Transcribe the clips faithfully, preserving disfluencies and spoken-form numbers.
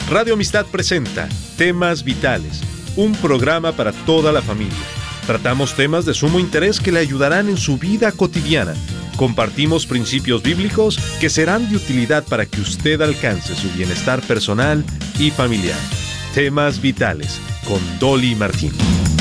Radio Amistad presenta Temas Vitales, un programa para toda la familia. Tratamos temas de sumo interés que le ayudarán en su vida cotidiana. Compartimos principios bíblicos que serán de utilidad para que usted alcance su bienestar personal y familiar. Temas Vitales, con Dolly Martín.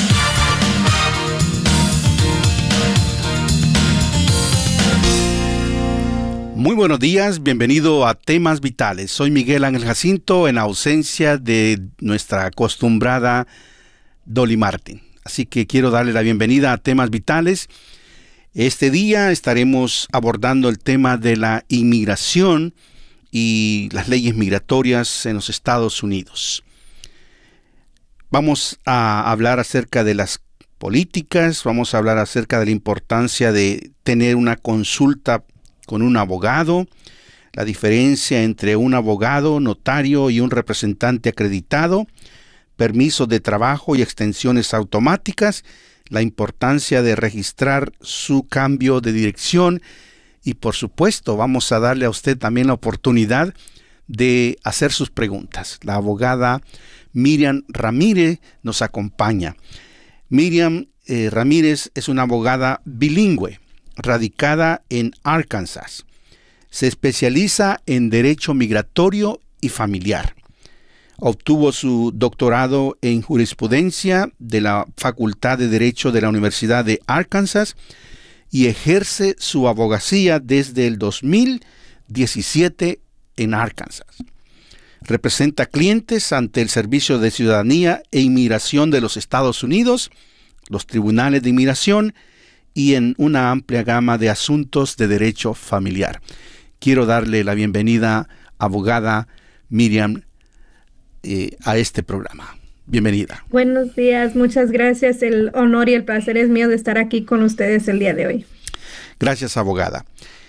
Muy buenos días, bienvenido a Temas Vitales. Soy Miguel Ángel Jacinto en ausencia de nuestra acostumbrada Dolly Martín. Así que quiero darle la bienvenida a Temas Vitales. Este día estaremos abordando el tema de la inmigración y las leyes migratorias en los Estados Unidos. Vamos a hablar acerca de las políticas, vamos a hablar acerca de la importancia de tener una consulta con un abogado, la diferencia entre un abogado, notario y un representante acreditado, permisos de trabajo y extensiones automáticas, la importancia de registrar su cambio de dirección y, por supuesto, vamos a darle a usted también la oportunidad de hacer sus preguntas. La abogada Miriam Ramírez nos acompaña. Miriam eh, Ramírez es una abogada bilingüe, radicada en Arkansas. Se especializa en derecho migratorio y familiar. Obtuvo su doctorado en jurisprudencia de la Facultad de Derecho de la Universidad de Arkansas y ejerce su abogacía desde el dos mil diecisiete en Arkansas. Representa clientes ante el Servicio de Ciudadanía e Inmigración de los Estados Unidos, los tribunales de inmigración y en una amplia gama de asuntos de derecho familiar. Quiero darle la bienvenida, abogada Miriam, eh, a este programa. Bienvenida. Buenos días, muchas gracias. El honor y el placer es mío de estar aquí con ustedes el día de hoy. Gracias, abogada.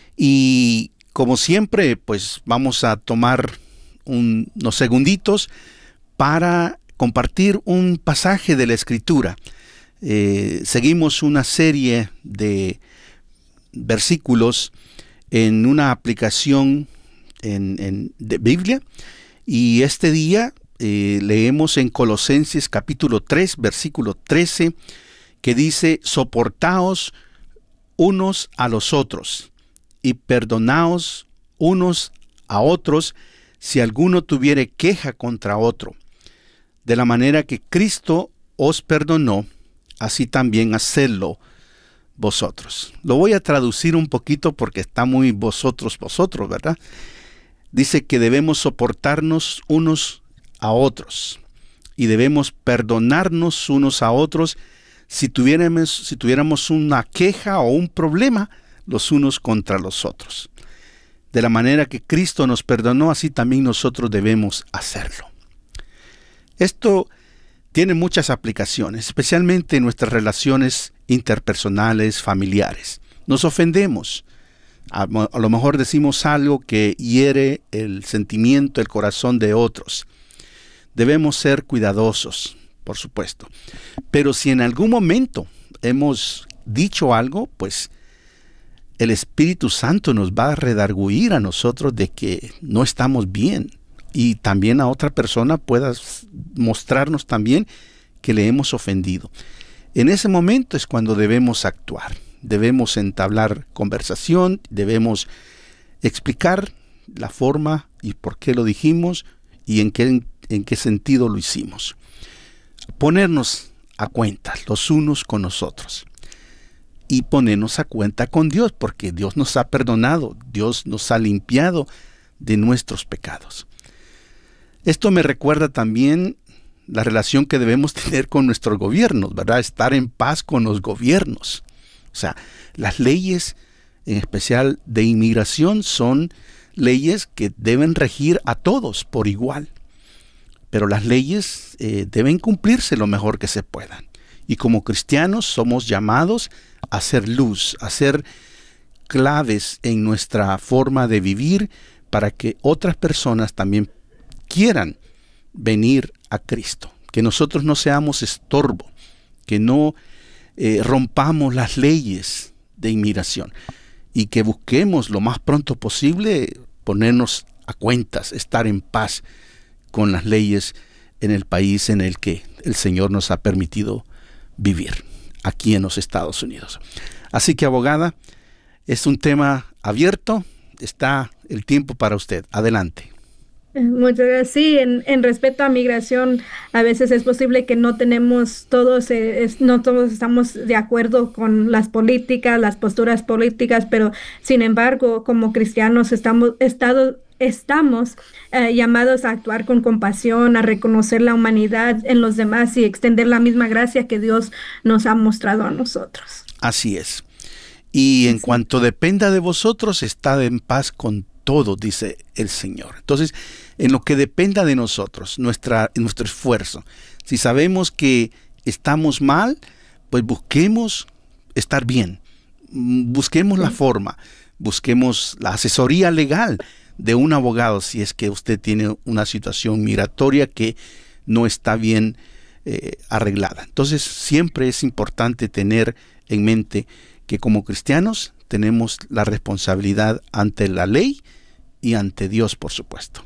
Y como siempre, pues vamos a tomar un, unos segunditos para compartir un pasaje de la Escritura. Eh, seguimos una serie de versículos en una aplicación en, en, de Biblia, y este día eh, leemos en Colosenses capítulo tres, versículo trece, que dice: soportaos unos a los otros y perdonaos unos a otros si alguno tuviere queja contra otro, de la manera que Cristo os perdonó, así también hacedlo vosotros. Lo voy a traducir un poquito porque está muy vosotros, vosotros, ¿verdad? Dice que debemos soportarnos unos a otros y debemos perdonarnos unos a otros si tuviéramos, si tuviéramos una queja o un problema los unos contra los otros. De la manera que Cristo nos perdonó, así también nosotros debemos hacerlo. Esto tiene muchas aplicaciones, especialmente en nuestras relaciones interpersonales, familiares. Nos ofendemos. A, a lo mejor decimos algo que hiere el sentimiento, el corazón de otros. Debemos ser cuidadosos, por supuesto. Pero si en algún momento hemos dicho algo, pues el Espíritu Santo nos va a redarguir a nosotros de que no estamos bien. Y también a otra persona pueda mostrarnos también que le hemos ofendido. En ese momento es cuando debemos actuar. Debemos entablar conversación, debemos explicar la forma y por qué lo dijimos y en qué, en qué sentido lo hicimos. Ponernos a cuenta los unos con nosotros y ponernos a cuenta con Dios, porque Dios nos ha perdonado, Dios nos ha limpiado de nuestros pecados. Esto me recuerda también la relación que debemos tener con nuestros gobiernos, ¿verdad? Estar en paz con los gobiernos. O sea, las leyes, en especial de inmigración, son leyes que deben regir a todos por igual. Pero las leyes eh, deben cumplirse lo mejor que se puedan. Y como cristianos somos llamados a ser luz, a ser claves en nuestra forma de vivir para que otras personas también quieran venir a Cristo, que nosotros no seamos estorbo, que no eh, rompamos las leyes de inmigración y que busquemos lo más pronto posible ponernos a cuentas, estar en paz con las leyes en el país en el que el Señor nos ha permitido vivir, aquí en los Estados Unidos. Así que, abogada, es un tema abierto, está el tiempo para usted. Adelante. Muchas gracias. Sí, en, en respecto a migración, a veces es posible que no tenemos todos, eh, es, no todos estamos de acuerdo con las políticas, las posturas políticas, pero sin embargo, como cristianos estamos, estado, estamos eh, llamados a actuar con compasión, a reconocer la humanidad en los demás y extender la misma gracia que Dios nos ha mostrado a nosotros. Así es. Y en Sí. cuanto dependa de vosotros, estad en paz con todo, dice el Señor. Entonces, en lo que dependa de nosotros, nuestra, nuestro esfuerzo, si sabemos que estamos mal, pues busquemos estar bien, busquemos la forma, busquemos la asesoría legal de un abogado si es que usted tiene una situación migratoria que no está bien eh, arreglada. Entonces, siempre es importante tener en mente que como cristianos tenemos la responsabilidad ante la ley y ante Dios, por supuesto.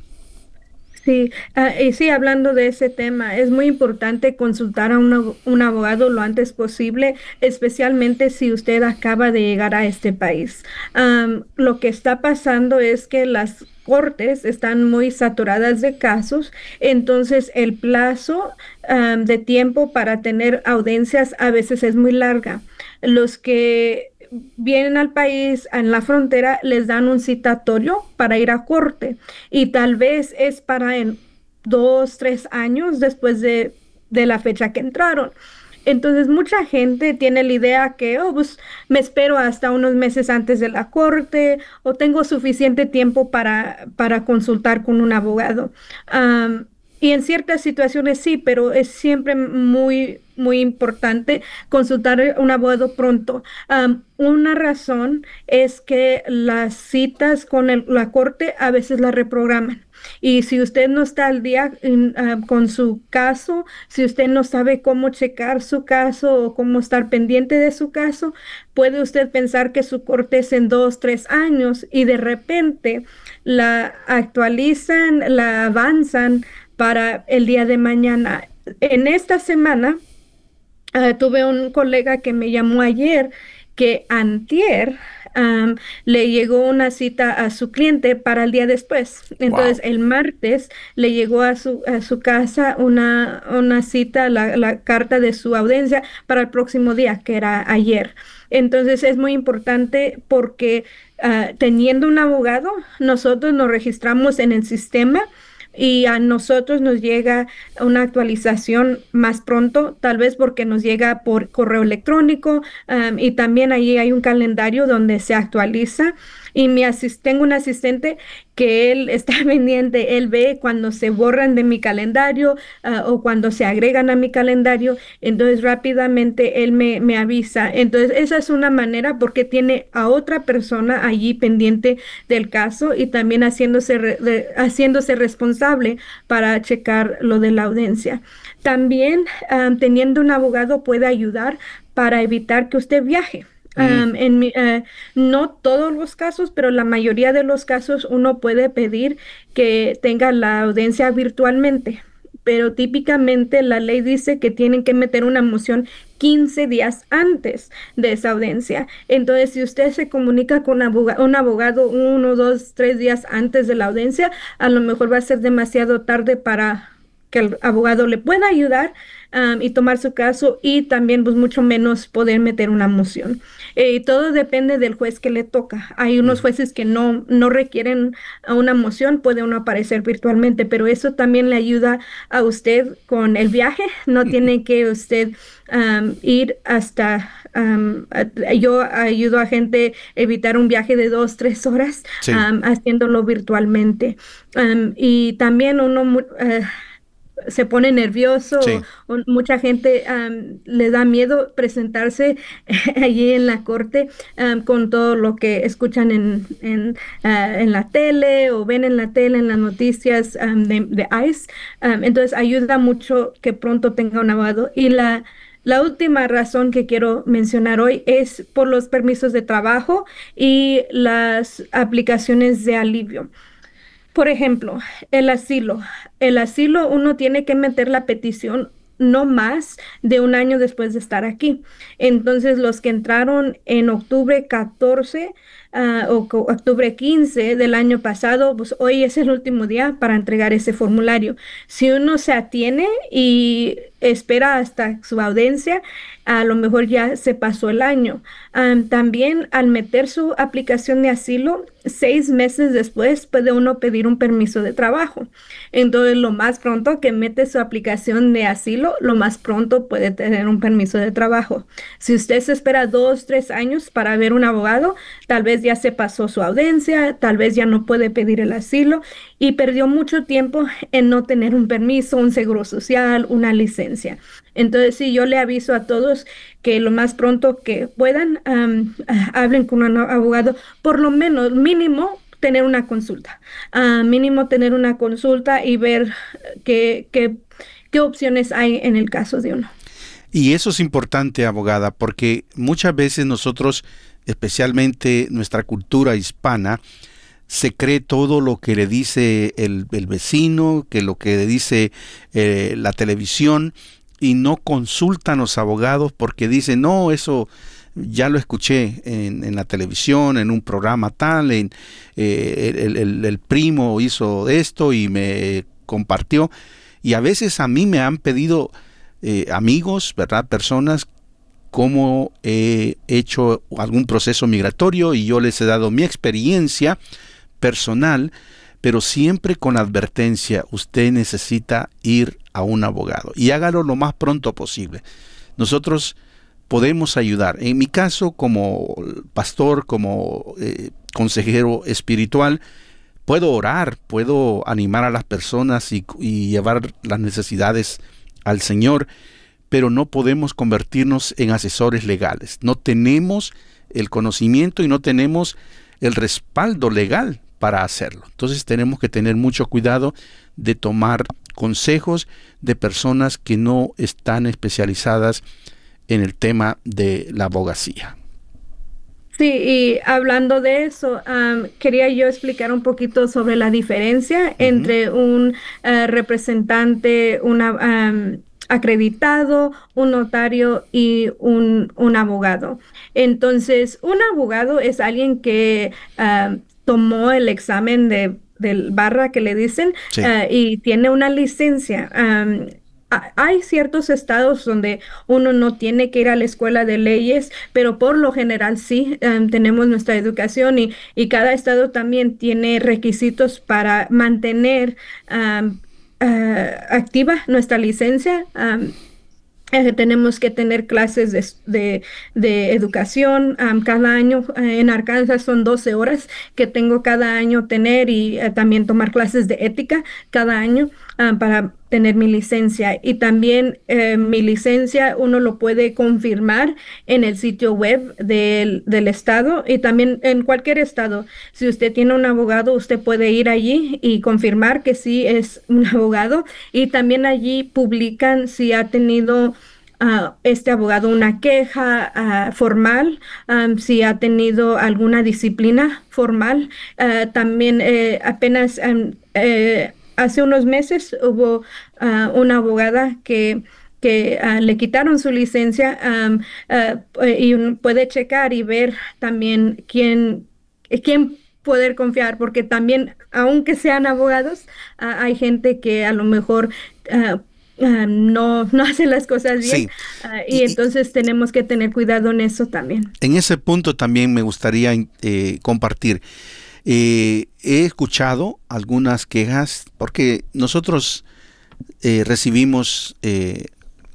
Sí, ah, y sí, hablando de ese tema, es muy importante consultar a un, abo- un abogado lo antes posible, especialmente si usted acaba de llegar a este país. Am, lo que está pasando es que las cortes están muy saturadas de casos, entonces el plazo am, de tiempo para tener audiencias a veces es muy larga. Los que vienen al país en la frontera les dan un citatorio para ir a corte y tal vez es para en dos, tres años después de, de la fecha que entraron. Entonces mucha gente tiene la idea que, oh, pues me espero hasta unos meses antes de la corte o tengo suficiente tiempo para, para consultar con un abogado. Am, y en ciertas situaciones sí, pero es siempre muy, muy importante consultar a un abogado pronto. Am, una razón es que las citas con el- la corte a veces las reprograman. Y si usted no está al día en, ah, con su caso, si usted no sabe cómo checar su caso o cómo estar pendiente de su caso, puede usted pensar que su corte es en dos, tres años y de repente la actualizan, la avanzan para el día de mañana. En esta semana, ah, tuve un colega que me llamó ayer que antier am, le llegó una cita a su cliente para el día después. Entonces, Wow. el martes le llegó a su, a su casa una, una cita, la, la carta de su audiencia para el próximo día, que era ayer. Entonces, es muy importante porque ah, teniendo un abogado, nosotros nos registramos en el sistema y a nosotros nos llega una actualización más pronto, tal vez porque nos llega por correo electrónico, um, y también ahí hay un calendario donde se actualiza. Y mi asis- tengo un asistente que él está pendiente, él ve cuando se borran de mi calendario ah, o cuando se agregan a mi calendario, entonces rápidamente él me, me avisa. Entonces esa es una manera porque tiene a otra persona allí pendiente del caso y también haciéndose, re- de- haciéndose responsable para checar lo de la audiencia. También ah, teniendo un abogado puede ayudar para evitar que usted viaje. Mm, Um, en mi- eh, no todos los casos, pero la mayoría de los casos uno puede pedir que tenga la audiencia virtualmente, pero típicamente la ley dice que tienen que meter una moción quince días antes de esa audiencia. Entonces, si usted se comunica con aboga- un abogado uno, dos, tres días antes de la audiencia, a lo mejor va a ser demasiado tarde para que el abogado le pueda ayudar um, y tomar su caso y también pues mucho menos poder meter una moción. Eh, todo depende del juez que le toca. Hay unos mm. jueces que no, no requieren a una moción, puede uno aparecer virtualmente, pero eso también le ayuda a usted con el viaje. No tiene que usted um, ir hasta... um, a- yo ayudo a gente a evitar un viaje de dos, tres horas Sí. um, haciéndolo virtualmente. Um, y también uno... mu- eh, se pone nervioso, Sí. o, o mucha gente am, le da miedo presentarse allí en la corte am, con todo lo que escuchan en, en, ah, en la tele o ven en la tele, en las noticias am, de, de ICE. Am, entonces ayuda mucho que pronto tenga un abogado. Y la, la última razón que quiero mencionar hoy es por los permisos de trabajo y las aplicaciones de alivio. Por ejemplo, el asilo. El asilo uno tiene que meter la petición no más de un año después de estar aquí. Entonces, los que entraron en octubre catorce ah, o co- octubre quince del año pasado, pues hoy es el último día para entregar ese formulario. Si uno se atiene y espera hasta su audiencia, a lo mejor ya se pasó el año. Am, también al meter su aplicación de asilo, seis meses después puede uno pedir un permiso de trabajo. Entonces, lo más pronto que mete su aplicación de asilo, lo más pronto puede tener un permiso de trabajo. Si usted se espera dos, tres años para ver un abogado, tal vez ya se pasó su audiencia, tal vez ya no puede pedir el asilo y perdió mucho tiempo en no tener un permiso, un seguro social, una licencia. Entonces, sí, yo le aviso a todos que lo más pronto que puedan, am, ah, hablen con un abogado, por lo menos mínimo tener una consulta, ah, mínimo tener una consulta y ver qué, qué, qué opciones hay en el caso de uno. Y eso es importante, abogada, porque muchas veces nosotros, especialmente nuestra cultura hispana, se cree todo lo que le dice el, el vecino, que lo que le dice eh, la televisión, y no consultan los abogados porque dicen, no, eso ya lo escuché en, en la televisión, en un programa tal, en, eh, el, el, el primo hizo esto y me compartió. Y a veces a mí me han pedido eh, amigos, ¿verdad? Personas, cómo he hecho algún proceso migratorio y yo les he dado mi experiencia personal, pero siempre con advertencia, usted necesita ir a un abogado y hágalo lo más pronto posible. Nosotros podemos ayudar. En mi caso, como pastor, como eh, consejero espiritual, puedo orar, puedo animar a las personas y, y llevar las necesidades al Señor, pero no podemos convertirnos en asesores legales. No tenemos el conocimiento y no tenemos el respaldo legal para hacerlo. Entonces tenemos que tener mucho cuidado de tomar consejos de personas que no están especializadas en el tema de la abogacía. Sí, y hablando de eso, am, quería yo explicar un poquito sobre la diferencia Ujú. entre un eh, representante, una, am, acreditado, un notario y un, un abogado. Entonces, un abogado es alguien que am, tomó el examen de, del barra que le dicen Sí. eh, y tiene una licencia. Am, ha- hay ciertos estados donde uno no tiene que ir a la escuela de leyes, pero por lo general sí, em, tenemos nuestra educación y, y cada estado también tiene requisitos para mantener am, ah, activa nuestra licencia. Am, eh, tenemos que tener clases de, s- de- de educación am, cada año. Eh, en Arkansas son doce horas que tengo cada año tener y eh, también tomar clases de ética cada año am, para tener mi licencia. Y también eh, mi licencia uno lo puede confirmar en el sitio web del, del estado y también en cualquier estado. Si usted tiene un abogado, usted puede ir allí y confirmar que sí es un abogado y también allí publican si ha tenido ah, este abogado una queja ah, formal, am, si ha tenido alguna disciplina formal. Ah, también eh, apenas am, eh, hace unos meses hubo ah, una abogada que que ah, le quitaron su licencia am, ah, pu- y uno puede checar y ver también quién, quién poder confiar, porque también, aunque sean abogados, ah, hay gente que a lo mejor ah, ah, no, no hace las cosas bien, Sí. ah, Y, y y entonces tenemos que tener cuidado en eso también. en ese punto también me gustaría eh, compartir. Eh, he escuchado algunas quejas porque nosotros eh, recibimos, eh,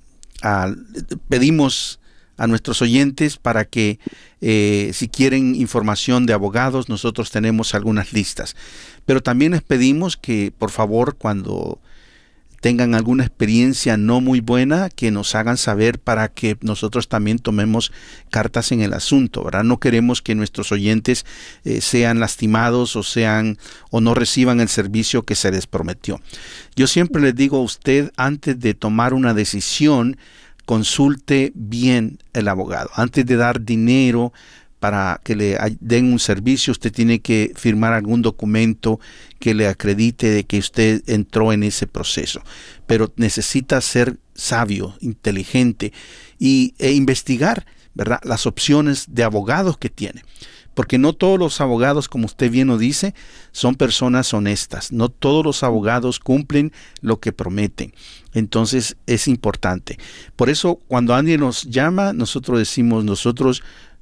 a- pedimos a nuestros oyentes para que eh, si quieren información de abogados, nosotros tenemos algunas listas. Pero también les pedimos que por favor cuando tengan alguna experiencia no muy buena, que nos hagan saber para que nosotros también tomemos cartas en el asunto, ¿verdad? No queremos que nuestros oyentes eh, sean lastimados o sean o no reciban el servicio que se les prometió. Yo siempre les digo a usted, antes de tomar una decisión, consulte bien el abogado. Antes de dar dinero para que le den un servicio, usted tiene que firmar algún documento que le acredite de que usted entró en ese proceso. Pero necesita ser sabio, inteligente y, e investigar, ¿verdad?, las opciones de abogados que tiene. Porque no todos los abogados, como usted bien lo dice, son personas honestas. No todos los abogados cumplen lo que prometen. Entonces es importante. Por eso cuando alguien nos llama, nosotros decimos, nosotros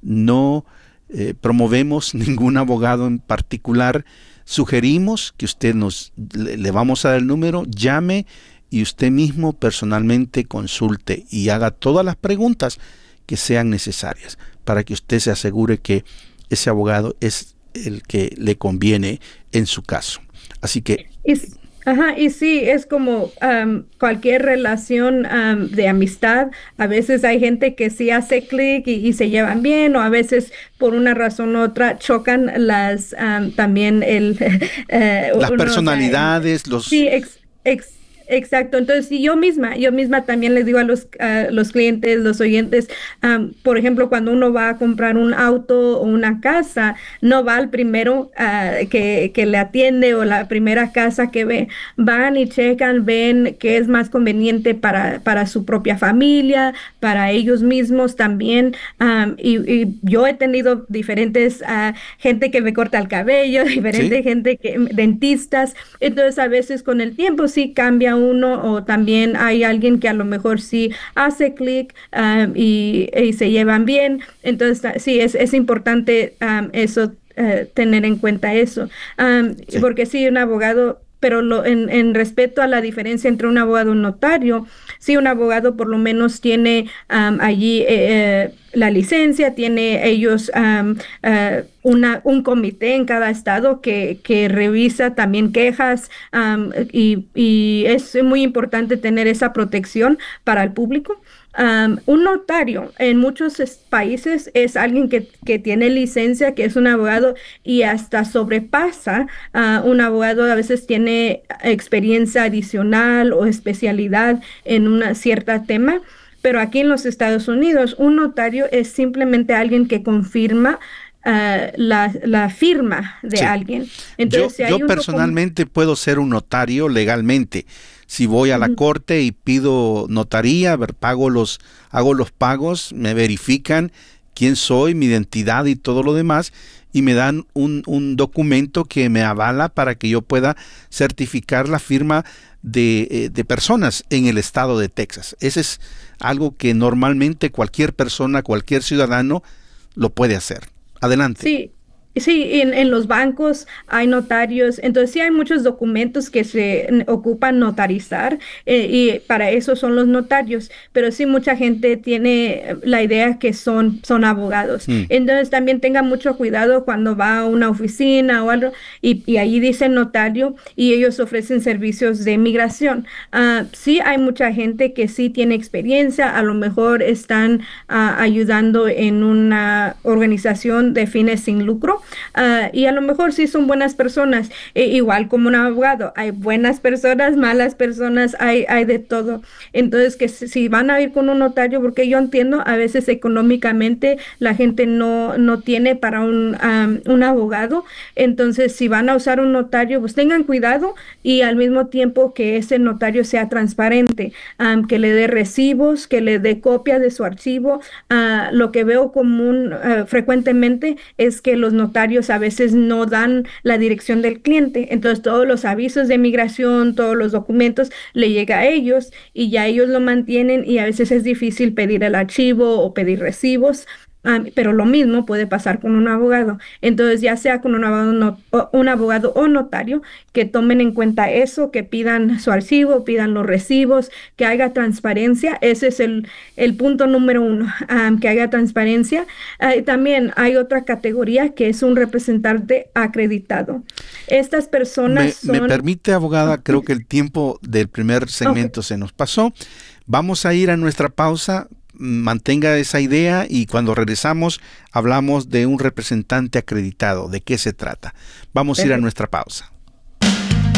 no eh, promovemos ningún abogado en particular. Sugerimos que usted nos, le, le vamos a dar el número, llame y usted mismo personalmente consulte y haga todas las preguntas que sean necesarias para que usted se asegure que ese abogado es el que le conviene en su caso. Así que... Y, ajá, y sí, es como um, cualquier relación um, de amistad. A veces hay gente que sí hace clic y, y se llevan bien, o a veces por una razón u otra chocan las um, también el... Uh, las uno, personalidades, o sea, los... Sí, ex, ex, exacto. Entonces, si yo misma, yo misma también les digo a los, uh, los clientes, los oyentes, um, por ejemplo, cuando uno va a comprar un auto o una casa, no va al primero uh, que, que le atiende o la primera casa que ve. Van y checan, ven qué es más conveniente para, para su propia familia, para ellos mismos también. Um, y, y yo he tenido diferentes uh, gente que me corta el cabello, diferente ¿Sí? gente que, dentistas. Entonces, a veces con el tiempo sí cambia uno, o también hay alguien que a lo mejor sí hace clic um, y, y se llevan bien. Entonces sí, es, es importante um, eso, uh, tener en cuenta eso, um, Sí. porque sí, un abogado, pero lo, en, en respeto a la diferencia entre un abogado y un notario, sí, un abogado por lo menos tiene um, allí eh, eh, la licencia, tiene ellos um, uh, una, un comité en cada estado que, que revisa también quejas, um, y, y es muy importante tener esa protección para el público. Um, un notario en muchos es, países es alguien que, que tiene licencia, que es un abogado y hasta sobrepasa uh, un abogado, a veces tiene experiencia adicional o especialidad en una cierta tema. Pero aquí en los Estados Unidos, un notario es simplemente alguien que confirma uh, la, la firma de Sí. alguien. Entonces, yo si hay yo un personalmente puedo ser un notario legalmente. Si voy a la Ujú. corte y pido notaría, a ver, pago los, hago los pagos, me verifican quién soy, mi identidad y todo lo demás, y me dan un, un documento que me avala para que yo pueda certificar la firma de, eh, de personas en el estado de Texas. Ese es algo que normalmente cualquier persona, cualquier ciudadano lo puede hacer. Adelante. Sí, sí, en, en los bancos hay notarios, entonces sí hay muchos documentos que se n- ocupan notarizar, eh, y para eso son los notarios, pero sí mucha gente tiene eh, la idea que son, son abogados. Mm. Entonces también tenga mucho cuidado cuando va a una oficina o algo y, y ahí dice notario y ellos ofrecen servicios de migración. Ah, sí hay mucha gente que sí tiene experiencia, a lo mejor están ah, ayudando en una organización de fines sin lucro. Uh, y a lo mejor sí son buenas personas, e igual como un abogado, hay buenas personas, malas personas, hay, hay de todo. Entonces, que si, si van a ir con un notario, porque yo entiendo, a veces económicamente la gente no, no tiene para un, um, un abogado, entonces si van a usar un notario, pues tengan cuidado y al mismo tiempo que ese notario sea transparente, um, que le dé recibos, que le dé copia de su archivo. Uh, lo que veo común uh, frecuentemente es que los notarios a veces no dan la dirección del cliente, entonces todos los avisos de migración, todos los documentos le llega a ellos y ya ellos lo mantienen y a veces es difícil pedir el archivo o pedir recibos. Um, pero lo mismo puede pasar con un abogado. Entonces, ya sea con un abogado, no, o, un abogado o notario, que tomen en cuenta eso, que pidan su archivo, pidan los recibos, que haya transparencia. Ese es el, el punto número uno, um, que haya transparencia. Uh, también hay otra categoría que es un representante acreditado. Estas personas Me, son... me permite, abogada, creo que el tiempo del primer segmento Okay. se nos pasó. Vamos a ir a nuestra pausa. Mantenga esa idea y cuando regresamos hablamos de un representante acreditado. ¿De qué se trata? Vamos a ir a nuestra pausa.